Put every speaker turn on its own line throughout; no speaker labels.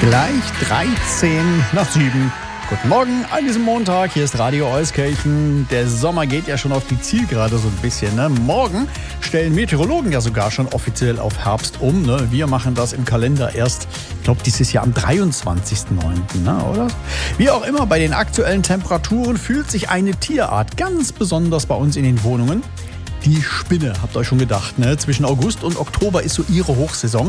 Gleich 13:07. Guten Morgen an diesem Montag. Hier ist Radio Euskirchen. Der Sommer geht ja schon auf die Zielgerade so ein bisschen. Ne? Morgen stellen Meteorologen ja sogar schon offiziell auf Herbst um. Ne? Wir machen das im Kalender erst, ich glaube, dieses Jahr am 23.09. Ne, oder? Wie auch immer, bei den aktuellen Temperaturen fühlt sich eine Tierart ganz besonders bei uns in den Wohnungen. Die Spinne, habt ihr euch schon gedacht, ne? Zwischen August und Oktober ist so ihre Hochsaison.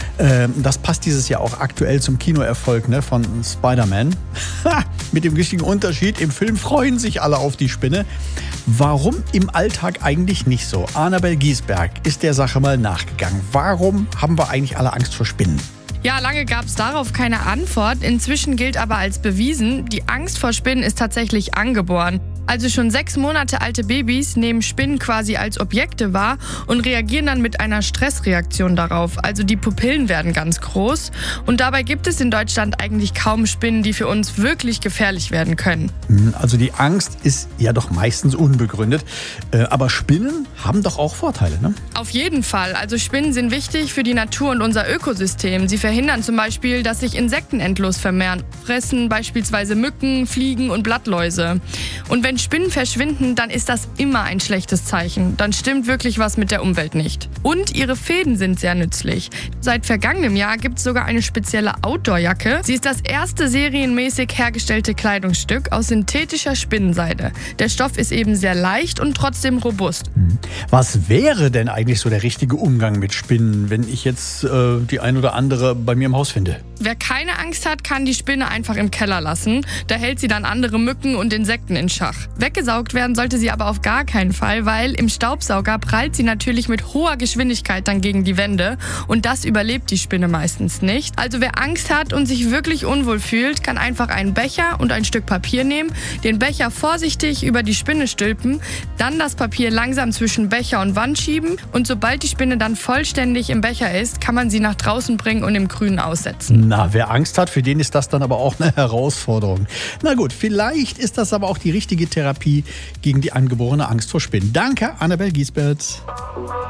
Das passt dieses Jahr auch aktuell zum Kinoerfolg, ne, von Spider-Man. Mit dem richtigen Unterschied, im Film freuen sich alle auf die Spinne. Warum im Alltag eigentlich nicht so? Annabel Giesberg ist der Sache mal nachgegangen. Warum haben wir eigentlich alle Angst vor Spinnen?
Ja, lange gab es darauf keine Antwort. Inzwischen gilt aber als bewiesen, die Angst vor Spinnen ist tatsächlich angeboren. Also schon 6 Monate alte Babys nehmen Spinnen quasi als Objekte wahr und reagieren dann mit einer Stressreaktion darauf. Also die Pupillen werden ganz groß. Und dabei gibt es in Deutschland eigentlich kaum Spinnen, die für uns wirklich gefährlich werden können.
Also die Angst ist ja doch meistens unbegründet. Aber Spinnen haben doch auch Vorteile, ne?
Auf jeden Fall. Also Spinnen sind wichtig für die Natur und unser Ökosystem. Sie verhindern zum Beispiel, dass sich Insekten endlos vermehren. Fressen beispielsweise Mücken, Fliegen und Blattläuse. Und wenn Spinnen verschwinden, dann ist das immer ein schlechtes Zeichen. Dann stimmt wirklich was mit der Umwelt nicht. Und ihre Fäden sind sehr nützlich. Seit vergangenem Jahr gibt es sogar eine spezielle Outdoor-Jacke. Sie ist das erste serienmäßig hergestellte Kleidungsstück aus synthetischer Spinnenseide. Der Stoff ist eben sehr leicht und trotzdem robust.
Was wäre denn eigentlich so der richtige Umgang mit Spinnen, wenn ich jetzt die ein oder andere bei mir im Haus finde?
Wer keine Angst hat, kann die Spinne einfach im Keller lassen. Da hält sie dann andere Mücken und Insekten in Schach. Weggesaugt werden sollte sie aber auf gar keinen Fall, weil im Staubsauger prallt sie natürlich mit hoher Geschwindigkeit dann gegen die Wände und das überlebt die Spinne meistens nicht. Also wer Angst hat und sich wirklich unwohl fühlt, kann einfach einen Becher und ein Stück Papier nehmen, den Becher vorsichtig über die Spinne stülpen, dann das Papier langsam zwischen Becher und Wand schieben und sobald die Spinne dann vollständig im Becher ist, kann man sie nach draußen bringen und im Grünen aussetzen.
Na, wer Angst hat, für den ist das dann aber auch eine Herausforderung. Na gut, vielleicht ist das aber auch die richtige Therapie gegen die angeborene Angst vor Spinnen. Danke, Annabel Giesberg.